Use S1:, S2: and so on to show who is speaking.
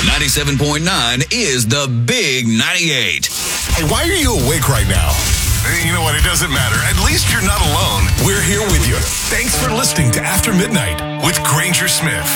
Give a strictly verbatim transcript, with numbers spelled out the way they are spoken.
S1: ninety-seven point nine is the Big ninety-eight.
S2: Hey, why are you awake right now? You know what? It doesn't matter. At least you're not alone. We're here with you. Thanks for listening to After Midnight with Granger Smith.